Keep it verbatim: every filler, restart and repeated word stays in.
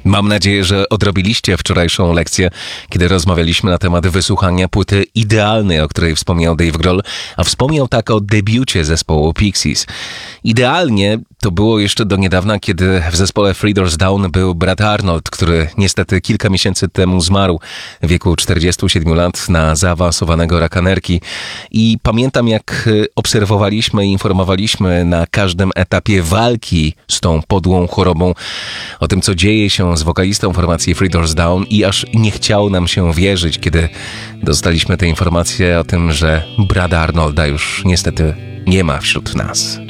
Mam nadzieję, że odrobiliście wczorajszą lekcję, kiedy rozmawialiśmy na temat wysłuchania płyty Idealnej, o której wspomniał Dave Grohl, a wspomniał tak o debiucie zespołu Pixies. Idealnie to było jeszcze do niedawna, kiedy w zespole Three Doors Down był Brad Arnold, który niestety kilka miesięcy temu zmarł w wieku czterdziestu siedmiu lat na zaawansowanego raka nerki. I pamiętam, jak obserwowaliśmy i informowaliśmy na każdym etapie walki z tą podłą chorobą o tym, co dzieje się z wokalistą formacji Three Doors Down, i aż nie chciało nam się wierzyć, kiedy dostaliśmy te informacje o tym, że Brada Arnolda już niestety nie ma wśród nas.